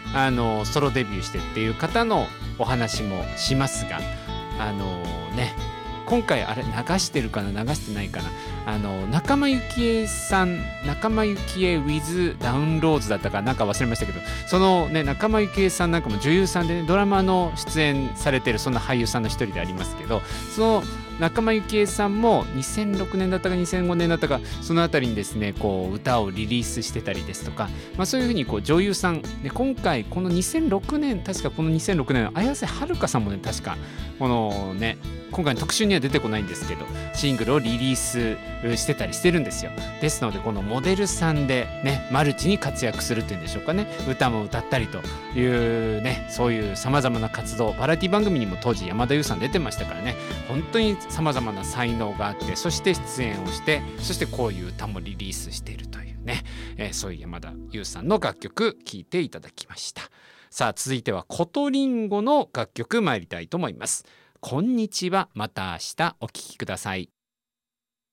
ソロデビューしてっていう方のお話もしますが、今回あれ流してるかな流してないかな、仲間由紀恵さん、仲間由紀恵 with ダウンローズだったかなんか忘れましたけど、そのね仲間由紀恵さんなんかも女優さんでね、ドラマの出演されてるそんな俳優さんの一人でありますけど、その仲間由紀恵さんも2006年だったか2005年だったかそのあたりにですねこう歌をリリースしてたりですとか、そういうふうにこう女優さんで、今回この2006年確かこの2006年綾瀬はるかさんもね確かこのね今回の特集には出てこないんですけどシングルをリリースしてたりしてるんですよ。ですのでこのモデルさんでねマルチに活躍するっていうんでしょうかね、歌も歌ったりというね、そういうさまざまな活動、バラエティ番組にも当時山田優さん出てましたからね、本当にさまざまな才能があって、そして出演をして、そしてこういう歌もリリースしているというね、そういう山田優さんの楽曲聴いていただきました。さあ続いてはコトリンゴの楽曲参りたいと思います。こんにちは、また明日お聴きください。